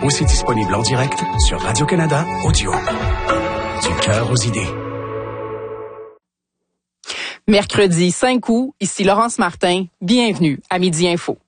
Aussi disponible en direct sur Radio-Canada Audio. Du cœur aux idées. Mercredi 5 août, ici Laurence Martin. Bienvenue à Midi Info.